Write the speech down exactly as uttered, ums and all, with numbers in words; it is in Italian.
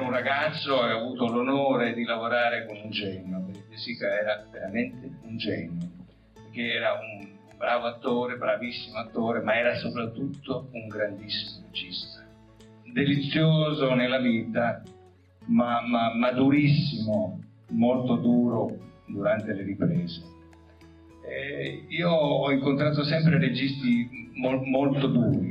un ragazzo e ho avuto l'onore di lavorare con un genio, perché De Sica era veramente un genio, perché era un bravo attore, bravissimo attore, ma era soprattutto un grandissimo regista. Delizioso nella vita, ma, ma, ma durissimo, molto duro durante le riprese. Eh, io ho incontrato sempre registi mol, molto duri,